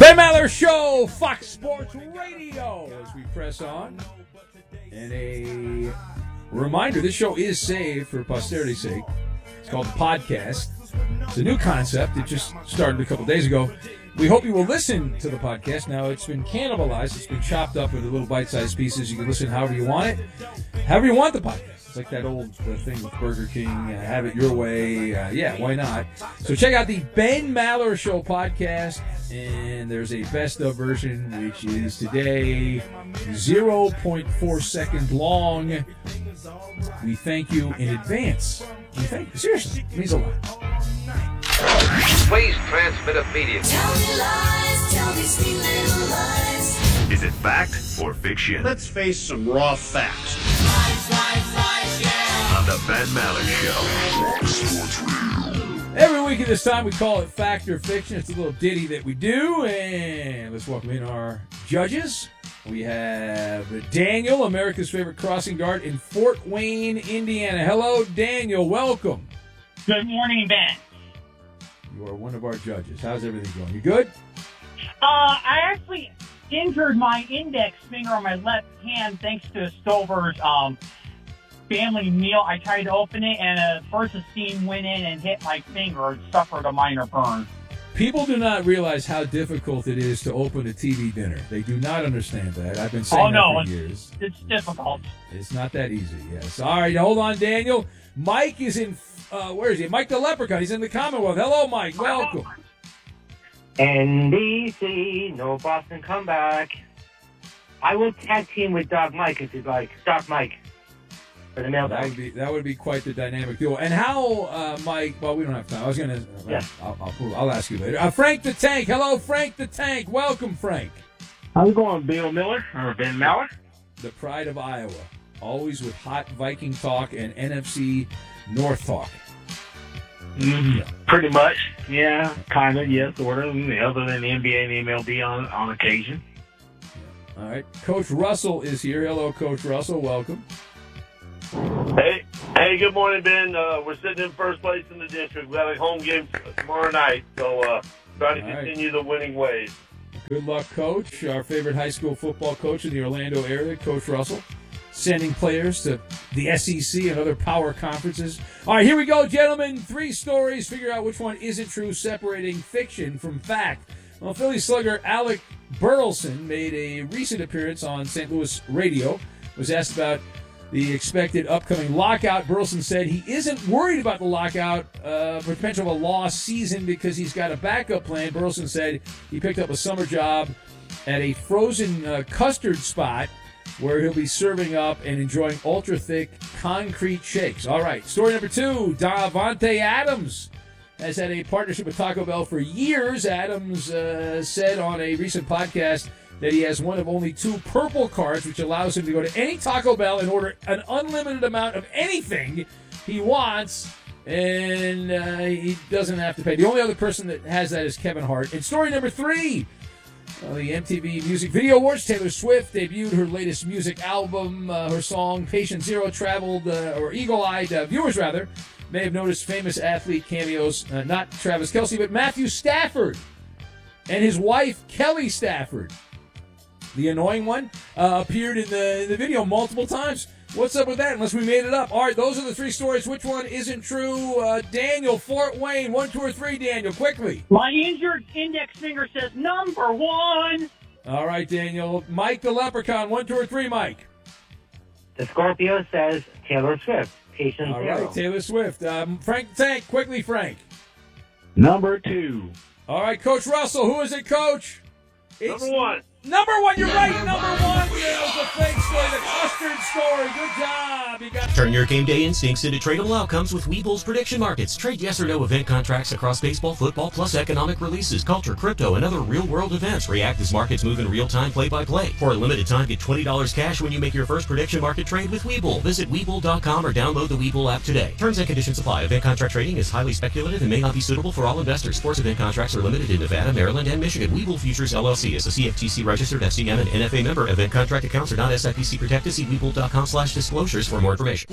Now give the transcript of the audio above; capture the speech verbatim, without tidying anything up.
Ben Maller Show, Fox Sports Radio, as we press on. And a reminder, this show is saved for posterity's sake. It's called the podcast. It's a new concept. It just started a couple days ago. We hope you will listen to the podcast. Now, it's been cannibalized. It's been chopped up into little bite-sized pieces. You can listen however you want it, however you want the podcast. It's like that old uh, thing with Burger King, uh, have it your way. Uh, yeah, why not? So check out the Ben Maller Show podcast, and there's a best-of version, which is today zero point four second long. We thank you in advance. We thank you. Seriously, it means a lot. Please transmit immediately. Tell me lies, tell me sweet little lies. Is it fact or fiction? Let's face some raw facts. Lies, lies, lies, yeah. On the Ben Maller Show. Every week at this time, we call it Fact or Fiction. It's a little ditty that we do. And let's welcome in our judges. We have Daniel, America's favorite crossing guard in Fort Wayne, Indiana. Hello, Daniel. Welcome. Good morning, Ben. You are one of our judges. How's everything going? You good? Uh, I actually injured my index finger on my left hand thanks to Stover's um, family meal. I tried to open it, and a burst of steam went in and hit my finger and suffered a minor burn. People do not realize how difficult it is to open a T V dinner. They do not understand that. I've been saying oh, no, that for it's, years. It's difficult. It's not that easy, yes. All right, hold on, Daniel. Mike is in, uh, where is he? Mike the Leprechaun. He's in the Commonwealth. Hello, Mike. Welcome. N B C, no Boston comeback. I will tag team with Doc Mike if you'd like. Doc Mike. For the That mailbag. would be that would be quite the dynamic duo. And how, uh, Mike? Well, we don't have time. I was gonna. Yeah. I'll, I'll, I'll ask you later. Uh, Frank the Tank. Hello, Frank the Tank. Welcome, Frank. How's it going, Bill Miller or Ben Maller? The pride of Iowa, always with hot Viking talk and N F C North talk. Mm-hmm. Pretty much, yeah, kind of, yes, sort of. Other than the N B A and the M L B on on occasion. All right, Coach Russell is here. Hello, Coach Russell. Welcome. Hey, hey, good morning, Ben. Uh, we're sitting in first place in the district. We got a home game tomorrow night, so uh, try to All right. continue the winning ways. Good luck, Coach. Our favorite high school football coach in the Orlando area, Coach Russell, sending players to the S E C and other power conferences. All right, here we go, gentlemen. Three stories. Figure out which one isn't true, separating fiction from fact. Well, Philly slugger Alec Burleson made a recent appearance on Saint Louis radio. Was asked about the expected upcoming lockout. Burleson said he isn't worried about the lockout, uh, potential of a lost season, because he's got a backup plan. Burleson said he picked up a summer job at a frozen uh, custard spot where he'll be serving up and enjoying ultra-thick concrete shakes. All right, story number two, Davante Adams has had a partnership with Taco Bell for years. Adams uh, said on a recent podcast that he has one of only two purple cards, which allows him to go to any Taco Bell and order an unlimited amount of anything he wants, and uh, he doesn't have to pay. The only other person that has that is Kevin Hart. And story number three, well, the M T V Music Video Awards. Taylor Swift debuted her latest music album. Uh, her song Patient Zero traveled, uh, or eagle-eyed uh, viewers, rather, may have noticed famous athlete cameos, uh, not Travis Kelce, but Matthew Stafford and his wife, Kelly Stafford. The annoying one uh, appeared in the, in the video multiple times. What's up with that, unless we made it up? All right, those are the three stories. Which one isn't true? Uh, Daniel, Fort Wayne, one, two, or three, Daniel, quickly. My injured index finger says number one. All right, Daniel. Mike the Leprechaun, one, two, or three, Mike. The Scorpio says Taylor Swift. Patient All zero. right, Taylor Swift. Um, Frank the Tank, quickly, Frank. Number two. All right, Coach Russell, who is it, Coach? It's Number one. Number one, you're right. Number one. There's the fake story, the custard story. Good job. You got. Turn your game day instincts into tradable outcomes with Webull's prediction markets. Trade yes or no event contracts across baseball, football, plus economic releases, culture, crypto, and other real-world events. React as markets move in real time, play-by-play. For a limited time, get twenty dollars cash when you make your first prediction market trade with Webull. Visit Webull dot com or download the Webull app today. Terms and conditions apply. Event contract trading is highly speculative and may not be suitable for all investors. Sports event contracts are limited in Nevada, Maryland, and Michigan. Webull Futures, L L C is a C F T C registered F C M and N F A member. Event contract accounts are not S I P C protected. See Webull dot com slash disclosures for more information.